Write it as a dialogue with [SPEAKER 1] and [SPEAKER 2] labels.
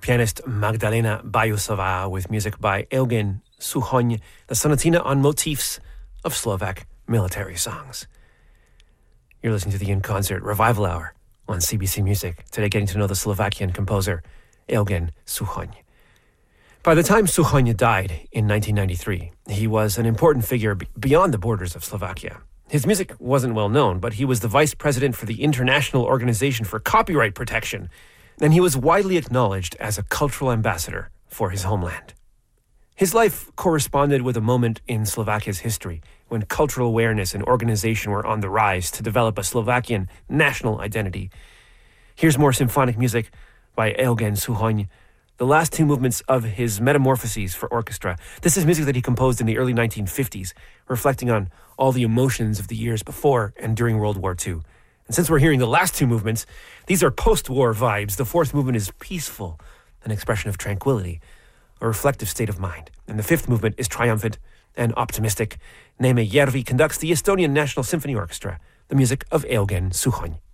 [SPEAKER 1] pianist Magdalena Bajusová with music by Eugen Suchoň, the sonatina on motifs of Slovak military songs. You're listening to the In Concert Revival Hour on CBC Music. Today getting to know the Slovakian composer Eugen Suchoň. By the time Suchoň died in 1993, he was an important figure beyond the borders of Slovakia. His music wasn't well known, but he was the vice president for the International Organization for Copyright Protection, and he was widely acknowledged as a cultural ambassador for his homeland. His life corresponded with a moment in Slovakia's history when cultural awareness and organization were on the rise to develop a Slovakian national identity. Here's more symphonic music by Eugen Suchoň, the last two movements of his Metamorphoses for orchestra. This is music that he composed in the early 1950s, reflecting on all the emotions of the years before and during World War II. And since we're hearing the last two movements, these are post-war vibes. The fourth movement is peaceful, an expression of tranquility, a reflective state of mind. And the fifth movement is triumphant and optimistic. Neeme Järvi conducts the Estonian National Symphony Orchestra, the music of Eugen Suchoň.